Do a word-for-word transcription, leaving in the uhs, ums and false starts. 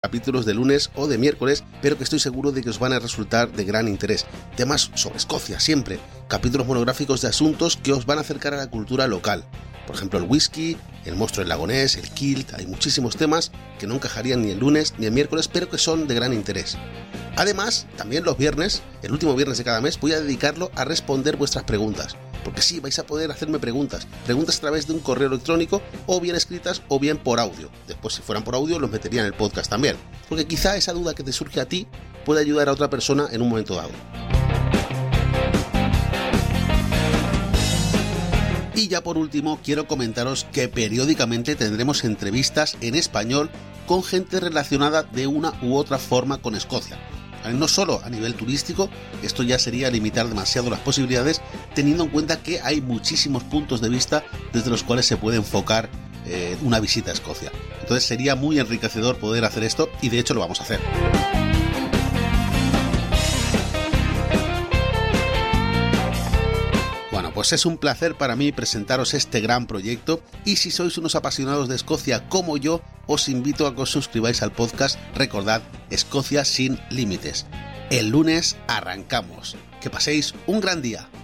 capítulos de lunes o de miércoles, pero que estoy seguro de que os van a resultar de gran interés. Temas sobre Escocia, siempre. Capítulos monográficos de asuntos que os van a acercar a la cultura local. Por ejemplo, el whisky, el monstruo del lago Ness, el kilt. Hay muchísimos temas que no encajarían ni el lunes ni el miércoles, pero que son de gran interés. Además, también los viernes, el último viernes de cada mes, voy a dedicarlo a responder vuestras preguntas. Porque sí, vais a poder hacerme preguntas, preguntas a través de un correo electrónico, o bien escritas o bien por audio. Después, si fueran por audio, los metería en el podcast también, porque quizá esa duda que te surge a ti puede ayudar a otra persona en un momento dado. Y ya por último, quiero comentaros que periódicamente tendremos entrevistas en español con gente relacionada de una u otra forma con Escocia. No solo a nivel turístico, esto ya sería limitar demasiado las posibilidades, teniendo en cuenta que hay muchísimos puntos de vista desde los cuales se puede enfocar eh, una visita a Escocia. Entonces sería muy enriquecedor poder hacer esto, y de hecho lo vamos a hacer. Bueno, pues es un placer para mí presentaros este gran proyecto, y si sois unos apasionados de Escocia como yo, os invito a que os suscribáis al podcast. Recordad, Escocia sin límites. El lunes arrancamos. Que paséis un gran día.